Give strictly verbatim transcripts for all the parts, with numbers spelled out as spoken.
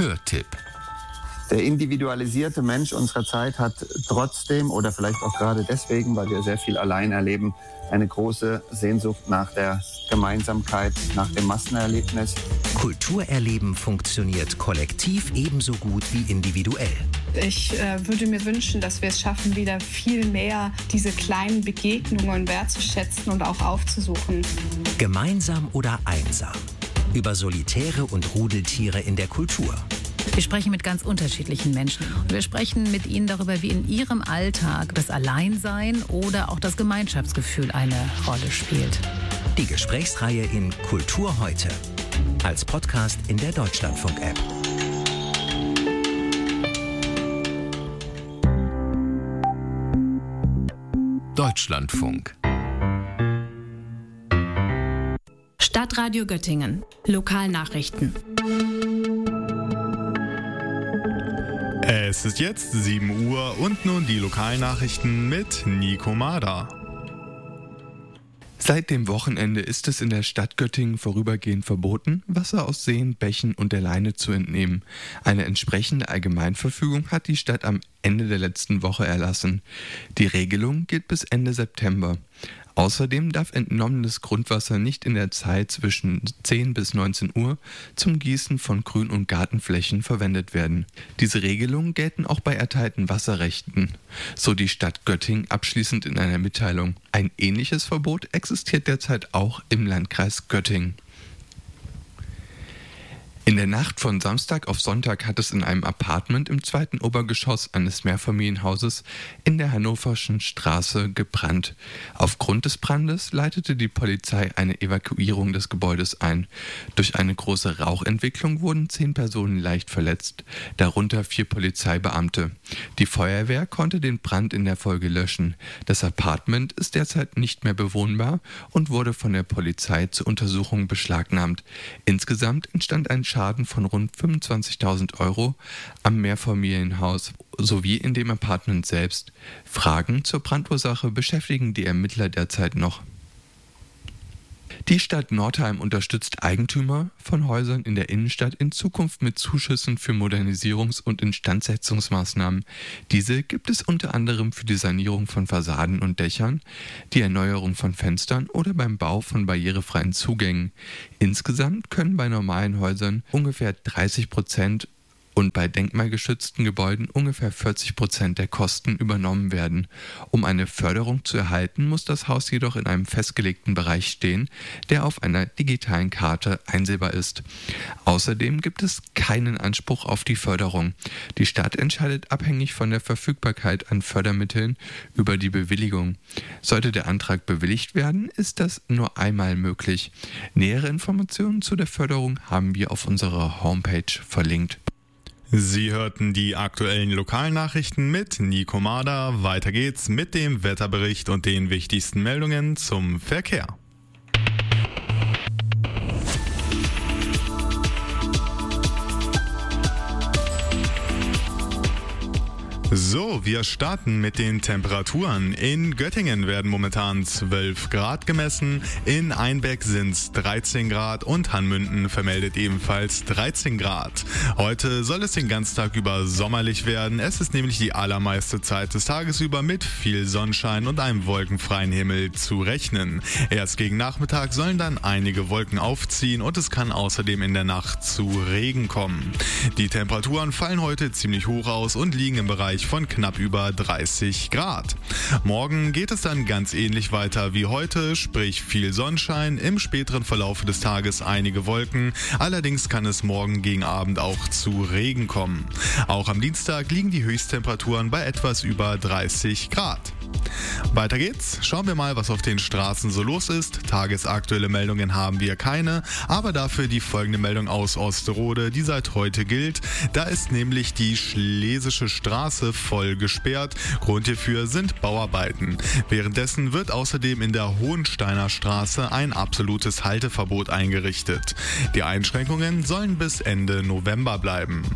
Hörtipp. Der individualisierte Mensch unserer Zeit hat trotzdem oder vielleicht auch gerade deswegen, weil wir sehr viel allein erleben, eine große Sehnsucht nach der Gemeinsamkeit, nach dem Massenerlebnis. Kulturerleben funktioniert kollektiv ebenso gut wie individuell. Ich äh, würde mir wünschen, dass wir es schaffen, wieder viel mehr diese kleinen Begegnungen wertzuschätzen und auch aufzusuchen. Gemeinsam oder einsam. Über Solitäre und Rudeltiere in der Kultur. Wir sprechen mit ganz unterschiedlichen Menschen. Und wir sprechen mit ihnen darüber, wie in ihrem Alltag das Alleinsein oder auch das Gemeinschaftsgefühl eine Rolle spielt. Die Gesprächsreihe in Kultur heute. Als Podcast in der Deutschlandfunk-App. Deutschlandfunk. Stadtradio Göttingen. Lokalnachrichten. Es ist jetzt sieben Uhr und nun die Lokalnachrichten mit Nico Mader. Seit dem Wochenende ist es in der Stadt Göttingen vorübergehend verboten, Wasser aus Seen, Bächen und der Leine zu entnehmen. Eine entsprechende Allgemeinverfügung hat die Stadt am Ende der letzten Woche erlassen. Die Regelung gilt bis Ende September. Außerdem darf entnommenes Grundwasser nicht in der Zeit zwischen zehn bis neunzehn Uhr zum Gießen von Grün- und Gartenflächen verwendet werden. Diese Regelungen gelten auch bei erteilten Wasserrechten, so die Stadt Göttingen abschließend in einer Mitteilung. Ein ähnliches Verbot existiert derzeit auch im Landkreis Göttingen. In der Nacht von Samstag auf Sonntag hat es in einem Apartment im zweiten Obergeschoss eines Mehrfamilienhauses in der Hannoverschen Straße gebrannt. Aufgrund des Brandes leitete die Polizei eine Evakuierung des Gebäudes ein. Durch eine große Rauchentwicklung wurden zehn Personen leicht verletzt, darunter vier Polizeibeamte. Die Feuerwehr konnte den Brand in der Folge löschen. Das Apartment ist derzeit nicht mehr bewohnbar und wurde von der Polizei zur Untersuchung beschlagnahmt. Insgesamt entstand ein Schaden von rund fünfundzwanzigtausend Euro am Mehrfamilienhaus sowie in dem Apartment selbst. Fragen zur Brandursache beschäftigen die Ermittler derzeit noch. Die Stadt Nordheim unterstützt Eigentümer von Häusern in der Innenstadt in Zukunft mit Zuschüssen für Modernisierungs- und Instandsetzungsmaßnahmen. Diese gibt es unter anderem für die Sanierung von Fassaden und Dächern, die Erneuerung von Fenstern oder beim Bau von barrierefreien Zugängen. Insgesamt können bei normalen Häusern ungefähr dreißig Prozent und bei denkmalgeschützten Gebäuden ungefähr vierzig Prozent der Kosten übernommen werden. Um eine Förderung zu erhalten, muss das Haus jedoch in einem festgelegten Bereich stehen, der auf einer digitalen Karte einsehbar ist. Außerdem gibt es keinen Anspruch auf die Förderung. Die Stadt entscheidet abhängig von der Verfügbarkeit an Fördermitteln über die Bewilligung. Sollte der Antrag bewilligt werden, ist das nur einmal möglich. Nähere Informationen zu der Förderung haben wir auf unserer Homepage verlinkt. Sie hörten die aktuellen Lokalnachrichten mit Nico Mader. Weiter geht's mit dem Wetterbericht und den wichtigsten Meldungen zum Verkehr. So, wir starten mit den Temperaturen. In Göttingen werden momentan zwölf Grad gemessen, in Einbeck sind es dreizehn Grad und Hanmünden vermeldet ebenfalls dreizehn Grad. Heute soll es den ganzen Tag über sommerlich werden. Es ist nämlich die allermeiste Zeit des Tages über mit viel Sonnenschein und einem wolkenfreien Himmel zu rechnen. Erst gegen Nachmittag sollen dann einige Wolken aufziehen und es kann außerdem in der Nacht zu Regen kommen. Die Temperaturen fallen heute ziemlich hoch aus und liegen im Bereich von knapp über dreißig Grad. Morgen geht es dann ganz ähnlich weiter wie heute, sprich viel Sonnenschein, im späteren Verlauf des Tages einige Wolken, allerdings kann es morgen gegen Abend auch zu Regen kommen. Auch am Dienstag liegen die Höchsttemperaturen bei etwas über dreißig Grad. Weiter geht's. Schauen wir mal, was auf den Straßen so los ist. Tagesaktuelle Meldungen haben wir keine, aber dafür die folgende Meldung aus Osterode, die seit heute gilt. Da ist nämlich die Schlesische Straße voll gesperrt. Grund hierfür sind Bauarbeiten. Währenddessen wird außerdem in der Hohensteiner Straße ein absolutes Halteverbot eingerichtet. Die Einschränkungen sollen bis Ende November bleiben.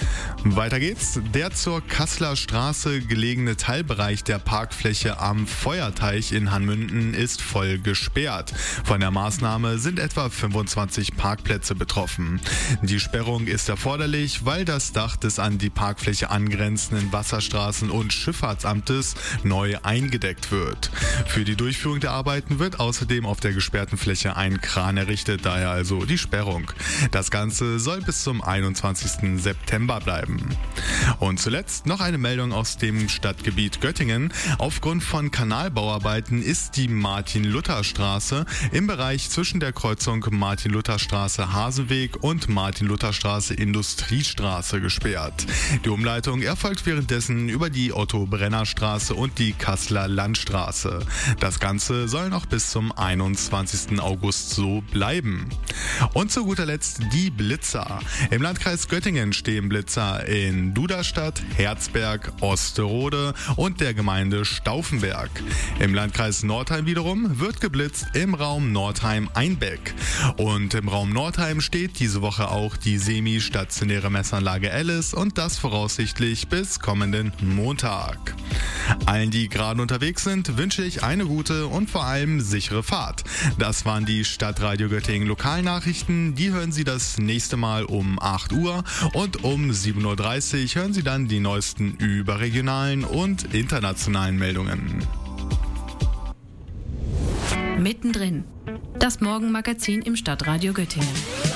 Weiter geht's. Der zur Kasseler Straße gelegene Teilbereich der Parkfläche am Feuerteich in Hanmünden ist voll gesperrt. Von der Maßnahme sind etwa fünfundzwanzig Parkplätze betroffen. Die Sperrung ist erforderlich, weil das Dach des an die Parkfläche angrenzenden Wasserstraßen- und Schifffahrtsamtes neu eingedeckt wird. Für die Durchführung der Arbeiten wird außerdem auf der gesperrten Fläche ein Kran errichtet, daher also die Sperrung. Das Ganze soll bis zum einundzwanzigsten September bleiben. Und zuletzt noch eine Meldung aus dem Stadtgebiet Göttingen. Aufgrund von Kanalbauarbeiten ist die Martin-Luther-Straße im Bereich zwischen der Kreuzung Martin-Luther-Straße-Hasenweg und Martin-Luther-Straße-Industriestraße gesperrt. Die Umleitung erfolgt währenddessen über die Otto-Brenner-Straße und die Kasseler Landstraße. Das Ganze soll noch bis zum einundzwanzigsten August so bleiben. Und zu guter Letzt die Blitzer. Im Landkreis Göttingen stehen Blitzer in Duderstadt, Herzberg, Osterode und der Gemeinde Stauffenberg. Im Landkreis Nordheim wiederum wird geblitzt im Raum Nordheim-Einbeck. Und im Raum Nordheim steht diese Woche auch die semi-stationäre Messanlage Alice und das voraussichtlich bis kommenden Montag. Allen, die gerade unterwegs sind, wünsche ich eine gute und vor allem sichere Fahrt. Das waren die Stadtradio Göttingen Lokalnachrichten. Die hören Sie das nächste Mal um acht Uhr und um sieben Uhr dreißig hören Sie dann die neuesten überregionalen und internationalen Meldungen. Mittendrin. Das Morgenmagazin im Stadtradio Göttingen.